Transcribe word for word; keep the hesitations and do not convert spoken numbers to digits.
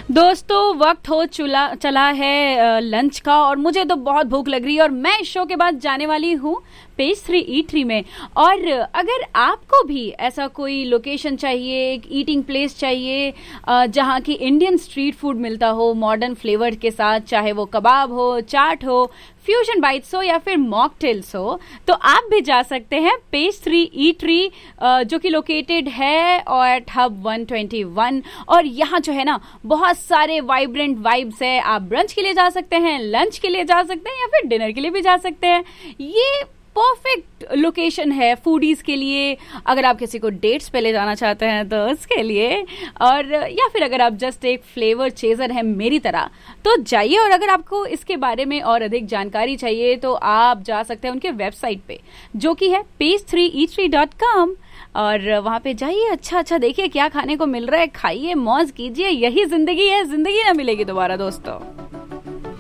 दोस्तों वक्त हो चुला चला है लंच का और मुझे तो बहुत भूख लग रही है और मैं इस शो के बाद जाने वाली हूँ पेज थ्री ईटरी में। और अगर आपको भी ऐसा कोई लोकेशन चाहिए, एक ईटिंग प्लेस चाहिए जहाँ की इंडियन स्ट्रीट फूड मिलता हो मॉडर्न फ्लेवर के साथ, चाहे वो कबाब हो, चाट हो, फ्यूजन बाइट्स हो या फिर मॉकटेल्स हो, तो आप भी जा सकते हैं पेज थ्री ईटरी जो कि लोकेटेड है और हब वन ट्वेंटी वन। और यहाँ जो है ना बहुत सारे वाइब्रेंट वाइब्स है। आप ब्रंच के लिए जा सकते हैं, लंच के लिए जा सकते हैं या फिर डिनर के लिए भी जा सकते हैं। ये परफेक्ट लोकेशन है फूडीज के लिए, अगर आप किसी को डेट्स पे ले जाना चाहते हैं तो उसके लिए, और या फिर अगर आप जस्ट एक फ्लेवर चेजर हैं मेरी तरह तो जाइए। और अगर आपको इसके बारे में और अधिक जानकारी चाहिए तो आप जा सकते हैं उनके वेबसाइट पे जो कि है page three eatery dot com, और वहां पे जाइए, अच्छा अच्छा देखिए क्या खाने को मिल रहा है, खाइए, मौज कीजिए। यही जिंदगी है, जिंदगी ना मिलेगी दोबारा दोस्तों।